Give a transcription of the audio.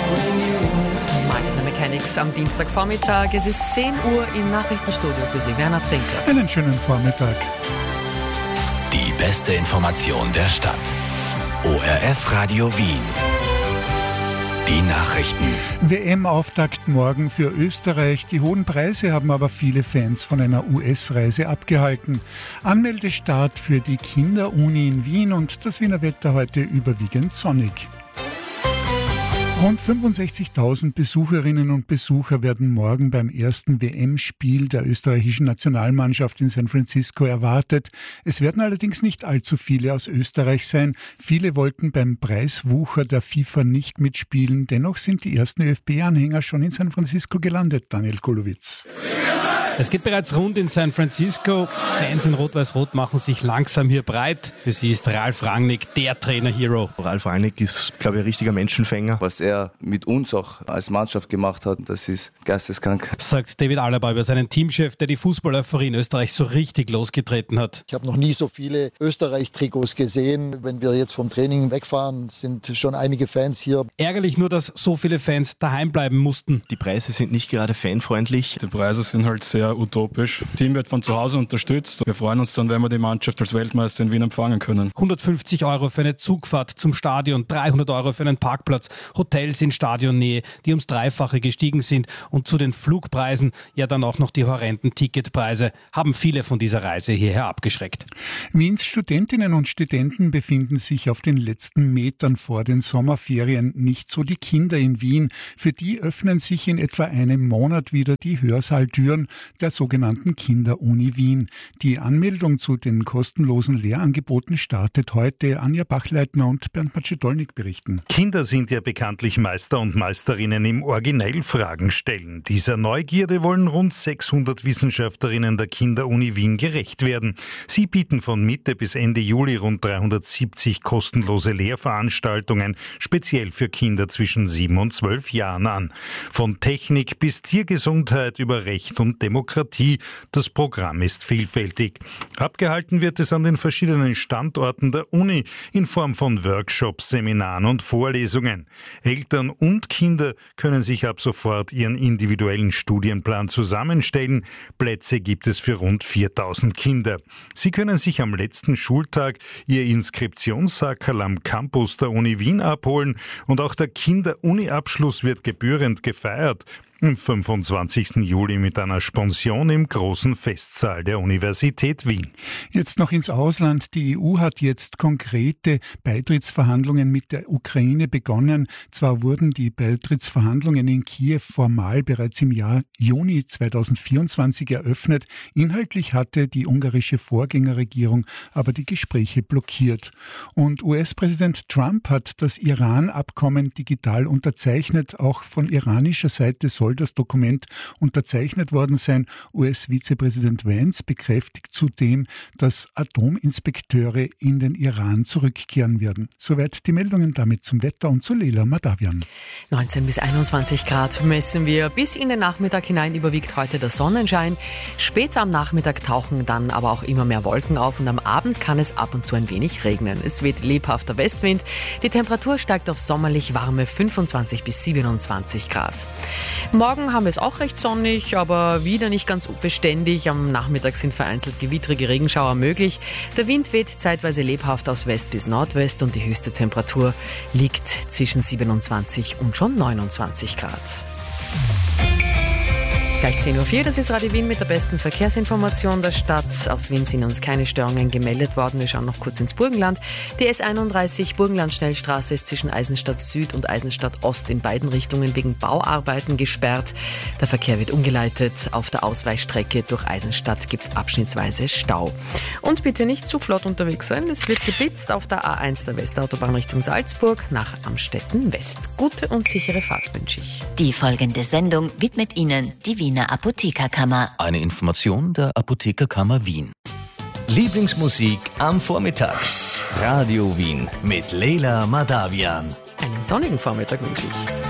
Am Dienstagvormittag. Es ist 10 Uhr im Nachrichtenstudio für Sie, Werner Trinker. Einen schönen Vormittag. Die beste Information der Stadt. ORF Radio Wien. Die Nachrichten. WM-Auftakt morgen für Österreich. Die hohen Preise haben aber viele Fans von einer US-Reise abgehalten. Anmeldestart für die Kinderuni in Wien und das Wiener Wetter heute überwiegend sonnig. Rund 65.000 Besucherinnen und Besucher werden morgen beim ersten WM-Spiel der österreichischen Nationalmannschaft in San Francisco erwartet. Es werden allerdings nicht allzu viele aus Österreich sein. Viele wollten beim Preiswucher der FIFA nicht mitspielen. Dennoch sind die ersten ÖFB-Anhänger schon in San Francisco gelandet. Daniel Kolowitz. Es geht bereits rund in San Francisco. Fans in Rot-Weiß-Rot machen sich langsam hier breit. Für sie ist Ralf Rangnick der Trainer-Hero. Ralf Rangnick ist, glaube ich, ein richtiger Menschenfänger. Was er mit uns auch als Mannschaft gemacht hat, das ist geisteskrank. Sagt David Alaba über seinen Teamchef, der die Fußballeuphorie in Österreich so richtig losgetreten hat. Ich habe noch nie so viele Österreich-Trikots gesehen. Wenn wir jetzt vom Training wegfahren, sind schon einige Fans hier. Ärgerlich nur, dass so viele Fans daheim bleiben mussten. Die Preise sind nicht gerade fanfreundlich. Die Preise sind halt sehr utopisch. Das Team wird von zu Hause unterstützt. Wir freuen uns dann, wenn wir die Mannschaft als Weltmeister in Wien empfangen können. 150 € für eine Zugfahrt zum Stadion, 300 € für einen Parkplatz, Hotels in Stadionnähe, die ums Dreifache gestiegen sind und zu den Flugpreisen ja dann auch noch die horrenden Ticketpreise haben viele von dieser Reise hierher abgeschreckt. Wiens Studentinnen und Studenten befinden sich auf den letzten Metern vor den Sommerferien. Nicht so die Kinder in Wien. Für die öffnen sich in etwa einem Monat wieder die Hörsaaltüren der sogenannten Kinderuni Wien. Die Anmeldung zu den kostenlosen Lehrangeboten startet heute. Anja Bachleitner und Bernd Macedolnik berichten. Kinder sind ja bekanntlich Meister und Meisterinnen im originell Fragen stellen. Dieser Neugierde wollen rund 600 Wissenschaftlerinnen der Kinderuni Wien gerecht werden. Sie bieten von Mitte bis Ende Juli rund 370 kostenlose Lehrveranstaltungen, speziell für Kinder zwischen 7 und 12 Jahren an. Von Technik bis Tiergesundheit über Recht und Demokratie. Das Programm ist vielfältig. Abgehalten wird es an den verschiedenen Standorten der Uni in Form von Workshops, Seminaren und Vorlesungen. Eltern und Kinder können sich ab sofort ihren individuellen Studienplan zusammenstellen. Plätze gibt es für rund 4.000 Kinder. Sie können sich am letzten Schultag ihr Inskriptionssackerl am Campus der Uni Wien abholen und auch der Kinder-Uni-Abschluss wird gebührend gefeiert. Am 25. Juli mit einer Spension im großen Festsaal der Universität Wien. Jetzt noch ins Ausland. Die EU hat jetzt konkrete Beitrittsverhandlungen mit der Ukraine begonnen. Zwar wurden die Beitrittsverhandlungen in Kiew formal bereits im Jahr Juni 2024 eröffnet. Inhaltlich hatte die ungarische Vorgängerregierung aber die Gespräche blockiert. Und US-Präsident Trump hat das Iran-Abkommen digital unterzeichnet. Auch von iranischer Seite soll das Dokument unterzeichnet worden sein. US-Vizepräsident Vance bekräftigt zudem, dass Atominspekteure in den Iran zurückkehren werden. Soweit die Meldungen damit zum Wetter und zu Leila Madavian. 19 bis 21 Grad messen wir. Bis in den Nachmittag hinein überwiegt heute der Sonnenschein. Später am Nachmittag tauchen dann aber auch immer mehr Wolken auf und am Abend kann es ab und zu ein wenig regnen. Es weht lebhafter Westwind. Die Temperatur steigt auf sommerlich warme 25 bis 27 Grad. Morgen haben wir es auch recht sonnig, aber wieder nicht ganz beständig. Am Nachmittag sind vereinzelt gewittrige Regenschauer möglich. Der Wind weht zeitweise lebhaft aus West bis Nordwest und die höchste Temperatur liegt zwischen 27 und schon 29 Grad. Gleich 10.04 Uhr, das ist Radio Wien mit der besten Verkehrsinformation der Stadt. Aus Wien sind uns keine Störungen gemeldet worden. Wir schauen noch kurz ins Burgenland. Die S31 Burgenland-Schnellstraße ist zwischen Eisenstadt Süd und Eisenstadt Ost in beiden Richtungen wegen Bauarbeiten gesperrt. Der Verkehr wird umgeleitet. Auf der Ausweichstrecke durch Eisenstadt gibt es abschnittsweise Stau. Und bitte nicht zu flott unterwegs sein. Es wird geblitzt auf der A1 der Westautobahn Richtung Salzburg nach Amstetten West. Gute und sichere Fahrt wünsche ich. Die folgende Sendung widmet Ihnen die Wiener Apothekerkammer. Eine Information der Apothekerkammer Wien. Lieblingsmusik am Vormittag. Radio Wien mit Leila Madavian. Einen sonnigen Vormittag wünsche ich.